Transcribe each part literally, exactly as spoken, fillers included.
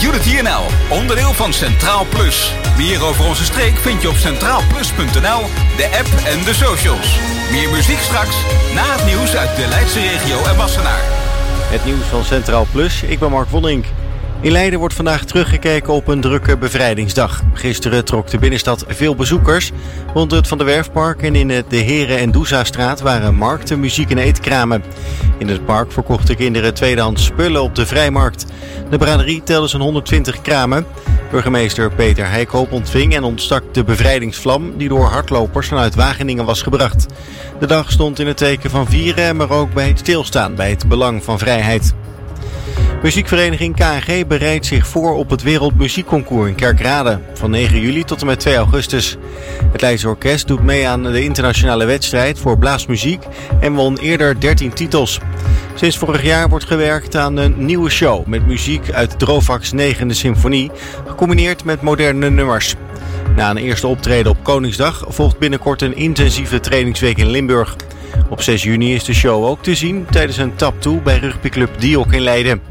Unity N L, onderdeel van Centraal Plus. Meer over onze streek vind je op centraal plus punt n l, de app en de socials. Meer muziek straks, na het nieuws uit de Leidse regio en Wassenaar. Het nieuws van Centraal Plus, ik ben Mark Wonink. In Leiden wordt vandaag teruggekeken op een drukke bevrijdingsdag. Gisteren trok de binnenstad veel bezoekers. Rond het Van der Werfpark en in de Heren- en Doezastraat waren markten, muziek- en eetkramen. In het park verkochten kinderen tweedehands spullen op de vrijmarkt. De braderie telde zo'n honderdtwintig kramen. Burgemeester Peter Heikoop ontving en ontstak de bevrijdingsvlam die door hardlopers vanuit Wageningen was gebracht. De dag stond in het teken van vieren, maar ook bij het stilstaan bij het belang van vrijheid. Muziekvereniging K N G bereidt zich voor op het Wereldmuziekconcours in Kerkrade van negen juli tot en met twee augustus. Het Leidse Orkest doet mee aan de internationale wedstrijd voor blaasmuziek en won eerder dertien titels. Sinds vorig jaar wordt gewerkt aan een nieuwe show met muziek uit Drovaks negende symfonie, gecombineerd met moderne nummers. Na een eerste optreden op Koningsdag volgt binnenkort een intensieve trainingsweek in Limburg. Op zes juni is de show ook te zien tijdens een tap toe bij rugbyclub Diok in Leiden.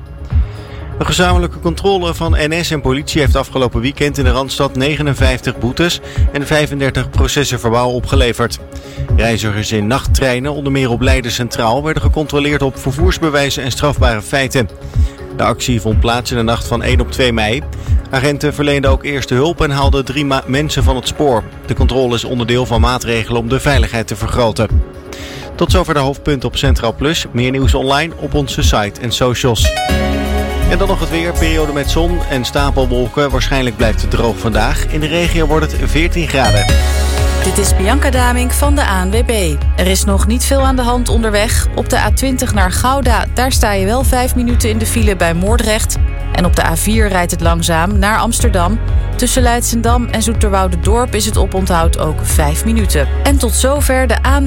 Een gezamenlijke controle van N S en politie heeft afgelopen weekend in de Randstad negenenvijftig boetes en vijfendertig processen verbaal opgeleverd. Reizigers in nachttreinen, onder meer op Leiden Centraal, werden gecontroleerd op vervoersbewijzen en strafbare feiten. De actie vond plaats in de nacht van één op twee mei. Agenten verleenden ook eerste hulp en haalden drie ma- mensen van het spoor. De controle is onderdeel van maatregelen om de veiligheid te vergroten. Tot zover de hoofdpunten op Centraal Plus. Meer nieuws online op onze site en socials. En dan nog het weer. Periode met zon en stapelwolken. Waarschijnlijk blijft het droog vandaag. In de regio wordt het veertien graden. Dit is Bianca Damink van de A N W B. Er is nog niet veel aan de hand onderweg. Op de A twintig naar Gouda, daar sta je wel vijf minuten in de file bij Moordrecht. En op de A vier rijdt het langzaam naar Amsterdam. Tussen Leidschendam en Zoeterwoudendorp is het oponthoud ook vijf minuten. En tot zover de A N W B.